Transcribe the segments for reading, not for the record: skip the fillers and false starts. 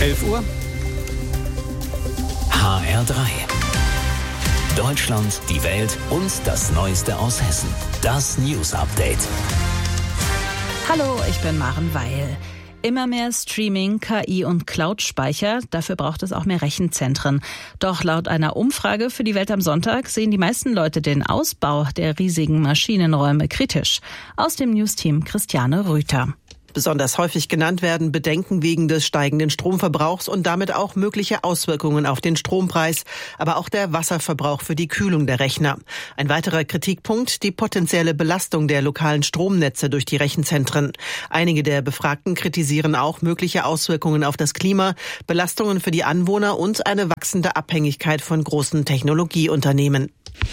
11 Uhr. HR3. Deutschland, die Welt und das Neueste aus Hessen. Das News Update. Hallo, ich bin Maren Weil. Immer mehr Streaming, KI und Cloud-Speicher, dafür braucht es auch mehr Rechenzentren. Doch laut einer Umfrage für die Welt am Sonntag sehen die meisten Leute den Ausbau der riesigen Maschinenräume kritisch. Aus dem News-Team Christiane Rüther. Besonders häufig genannt werden Bedenken wegen des steigenden Stromverbrauchs und damit auch mögliche Auswirkungen auf den Strompreis, aber auch der Wasserverbrauch für die Kühlung der Rechner. Ein weiterer Kritikpunkt, die potenzielle Belastung der lokalen Stromnetze durch die Rechenzentren. Einige der Befragten kritisieren auch mögliche Auswirkungen auf das Klima, Belastungen für die Anwohner und eine wachsende Abhängigkeit von großen Technologieunternehmen.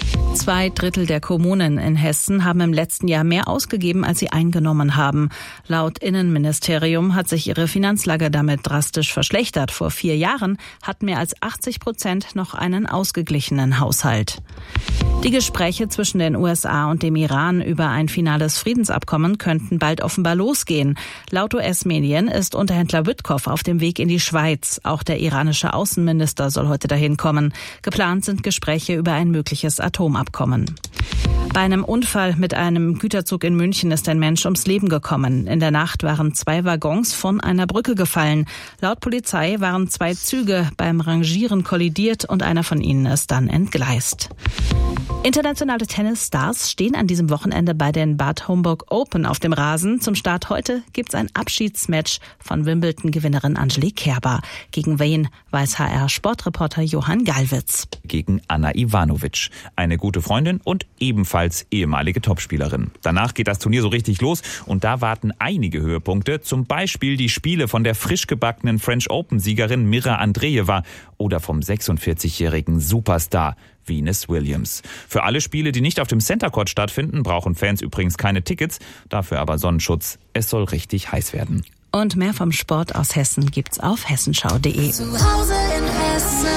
2/3 der Kommunen in Hessen haben im letzten Jahr mehr ausgegeben, als sie eingenommen haben. Laut Innenministerium hat sich ihre Finanzlage damit drastisch verschlechtert. Vor 4 Jahren hatten mehr als 80% noch einen ausgeglichenen Haushalt. Die Gespräche zwischen den USA und dem Iran über ein finales Friedensabkommen könnten bald offenbar losgehen. Laut US-Medien ist Unterhändler Witkoff auf dem Weg in die Schweiz. Auch der iranische Außenminister soll heute dahin kommen. Geplant sind Gespräche über ein mögliches Atomabkommen. Bei einem Unfall mit einem Güterzug in München ist ein Mensch ums Leben gekommen. In der Nacht waren 2 Waggons von einer Brücke gefallen. Laut Polizei waren 2 Züge beim Rangieren kollidiert und einer von ihnen ist dann entgleist. Internationale Tennisstars stehen an diesem Wochenende bei den Bad Homburg Open auf dem Rasen. Zum Start heute gibt's ein Abschiedsmatch von Wimbledon-Gewinnerin Angelique Kerber. Gegen wen, weiß HR-Sportreporter Johann Gallwitz. Gegen Anna Ivanovic, eine gute Freundin und ebenfalls ehemalige Topspielerin. Danach geht das Turnier so richtig los und da warten einige Höhepunkte, zum Beispiel die Spiele von der frisch gebackenen French Open-Siegerin Mira Andreeva oder vom 46-jährigen Superstar Venus Williams. Für alle Spiele, die nicht auf dem Center Court stattfinden, brauchen Fans übrigens keine Tickets, dafür aber Sonnenschutz. Es soll richtig heiß werden. Und mehr vom Sport aus Hessen gibt's auf hessenschau.de. Zu Hause in Hessen.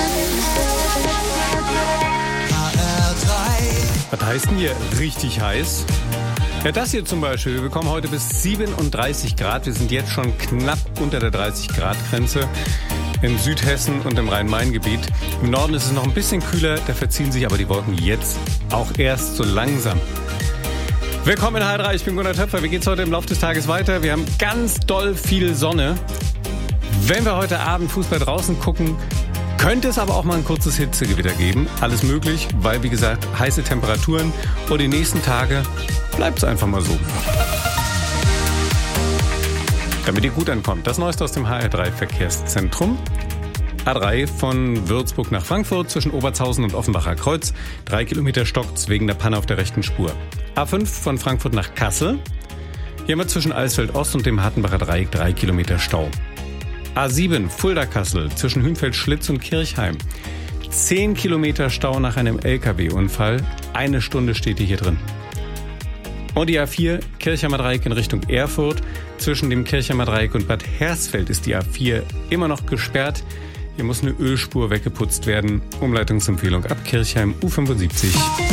Was heißt denn hier richtig heiß? Ja, das hier zum Beispiel. Wir bekommen heute bis 37 Grad. Wir sind jetzt schon knapp unter der 30-Grad-Grenze in Südhessen und im Rhein-Main-Gebiet. Im Norden ist es noch ein bisschen kühler, da verziehen sich aber die Wolken jetzt auch erst so langsam. Willkommen in HR3, ich bin Gunnar Töpfer. Wie geht's heute im Laufe des Tages weiter? Wir haben ganz doll viel Sonne. Wenn wir heute Abend Fußball draußen gucken, könnte es aber auch mal ein kurzes Hitzegewitter geben. Alles möglich, weil, wie gesagt, heiße Temperaturen und die nächsten Tage bleibt es einfach mal so. Damit ihr gut ankommt, das Neueste aus dem HR3-Verkehrszentrum. A3 von Würzburg nach Frankfurt zwischen Obertshausen und Offenbacher Kreuz. 3 Kilometer stockt's wegen der Panne auf der rechten Spur. A5 von Frankfurt nach Kassel. Hier haben wir zwischen Alsfeld Ost und dem Hartenbacher Dreieck 3 Kilometer Stau. A7 Fulda-Kassel zwischen Hünfeld-Schlitz und Kirchheim. 10 Kilometer Stau nach einem LKW-Unfall. 1 Stunde steht die hier drin. Und die A4 Kirchheimer Dreieck in Richtung Erfurt. Zwischen dem Kirchheimer Dreieck und Bad Hersfeld ist die A4 immer noch gesperrt. Hier muss eine Ölspur weggeputzt werden. Umleitungsempfehlung ab Kirchheim U75.